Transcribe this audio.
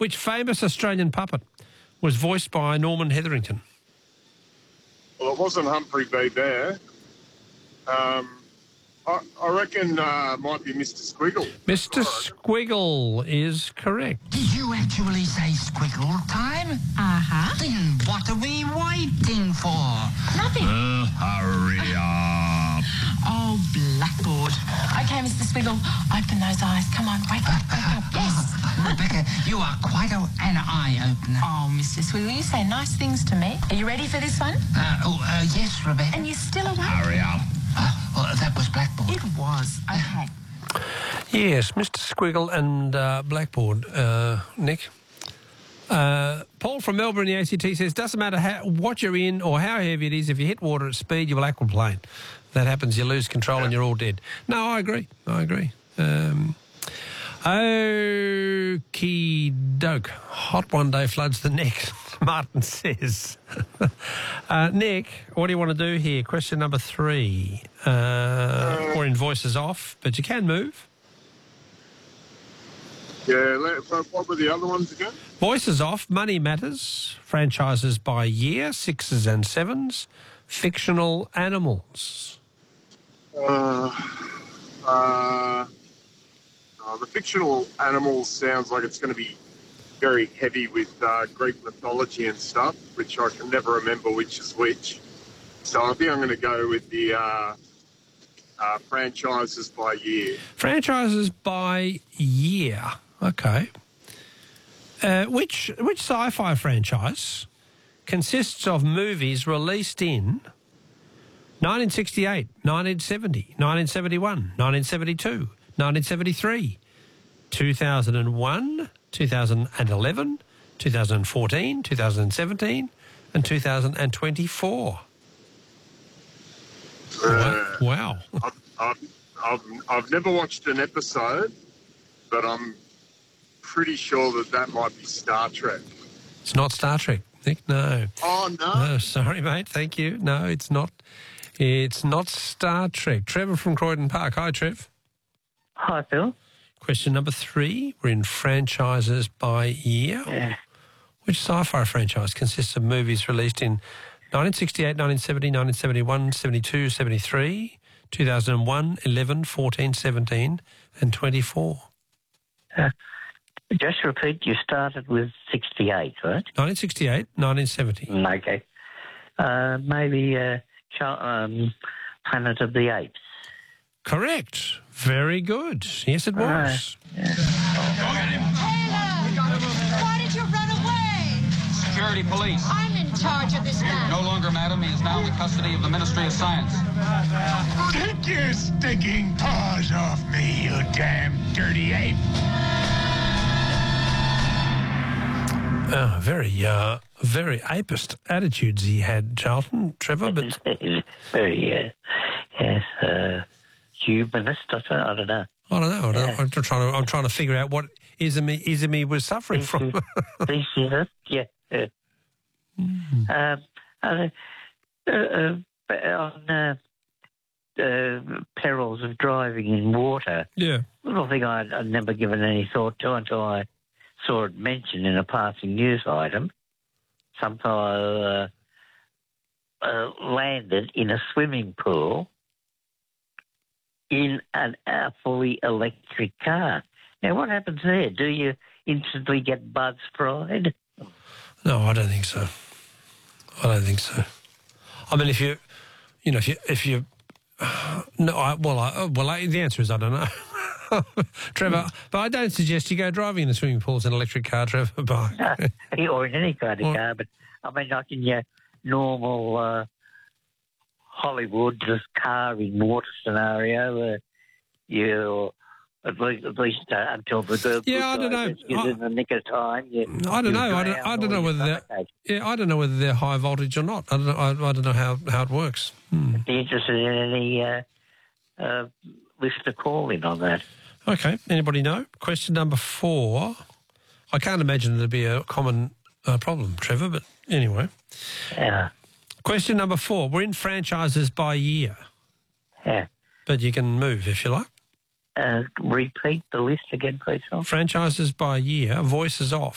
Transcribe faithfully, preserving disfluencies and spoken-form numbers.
which famous Australian puppet was voiced by Norman Hetherington? Well, it wasn't Humphrey B. Bear. Um, I, I reckon uh, it might be Mister Squiggle. Mister Squiggle is correct. Did you actually say squiggle time? Uh-huh. Then what are we waiting for? Nothing. Uh, hurry up. Oh, blackboard. Okay, Mister Squiggle, open those eyes. Come on, wake up, wake up. Yes. Rebecca, you are quite a, an eye-opener. Oh, Mister Squiggle, you say nice things to me. Are you ready for this one? Uh, oh, uh, yes, Rebecca. And you're still awake? Hurry up. Uh, well, that was Blackboard. It was. Okay. Yes, Mister Squiggle and uh, Blackboard, uh, Nick. Uh, Paul from Melbourne, the A C T, says, doesn't matter how, what you're in or how heavy it is, if you hit water at speed, you will aquaplane. That happens, you lose control yeah. and you're all dead. No, I agree. I agree. Um, Okie doke. Hot one day floods the neck, Martin says. uh, Nick, what do you want to do here? Question number three. Uh, we're in voices off, but you can move. Yeah, what were the other ones again? Voices off, money matters, franchises by year, sixes and sevens, fictional animals. Uh, uh, uh, the fictional animals sounds like it's going to be very heavy with uh, Greek mythology and stuff, which I can never remember which is which. So I think I'm going to go with the uh, uh, franchises by year. Franchises by year. Okay. Uh, which which sci-fi franchise consists of movies released in nineteen sixty-eight, nineteen seventy, nineteen seventy-one, nineteen seventy-two, nineteen seventy-three, two thousand one, two thousand eleven, two thousand fourteen, two thousand seventeen, and two thousand twenty-four? Uh, wow. I've, I've, I've, I've never watched an episode, but I'm pretty sure that that might be Star Trek. It's not Star Trek, Nick, no. Oh, no? No, sorry, mate, thank you. No, it's not. It's not Star Trek. Trevor from Croydon Park. Hi, Trev. Hi, Phil. Question number three. We're in franchises by year. Yeah. Which sci-fi franchise consists of movies released in nineteen sixty-eight, nineteen seventy, nineteen seventy-one, seventy-two, seventy-three, two thousand one, eleven, fourteen, seventeen, and twenty-four? Uh, just repeat, you started with sixty-eight, right? nineteen sixty-eight, nineteen seventy. Mm, okay. Uh, maybe uh, um, Planet of the Apes. Correct. Very good. Yes, it was. Uh, yeah. Why did you run away? Security police. I'm in charge of this man. No longer, madam. He is now in the custody of the Ministry of Science. Take your stinking paws off me, you damn dirty ape. Uh, very, uh, very apist attitudes he had, Charlton, Trevor, but... Very, uh, yes, uh, humanist, I don't, I don't know. I don't know. I don't Yeah. know. I'm trying to. I'm trying to figure out what Izumi Izumi was suffering from. This is it, yeah. yeah. Mm. Um, uh, uh, uh, on uh, uh, perils of driving in water, Yeah. little thing I'd, I'd never given any thought to until I saw it mentioned in a passing news item. Some fellow uh, uh, landed in a swimming pool in an, a fully electric car. Now, what happens there? Do you instantly get buzz fried? No, I don't think so. I don't think so. I mean, if you, you know, if you, if you, no, I, well, I, well, I, the answer is I don't know. Trevor, but I don't suggest you go driving in the swimming pools in an electric car, Trevor. But Or in any kind of Well- car, but I mean, like in your normal uh, Hollywood just car in water scenario, uh, you at least, at least uh, until the girl Yeah, I don't know. is in I- the nick of time. You, I don't you know. I don't, drown I don't or know you whether they're, suffocate. yeah, I don't know whether they're high voltage or not. I don't know. I, I don't know how, how it works. Hmm. Be interested in any uh, uh, listener call in on that. Okay. Anybody know? Question number four. I can't imagine there'd be a common uh, problem, Trevor, but anyway. Yeah, Question number four. We're in franchises by year, yeah. but you can move if you like. Uh, repeat the list again, please, Phil. Franchises by year, voices off,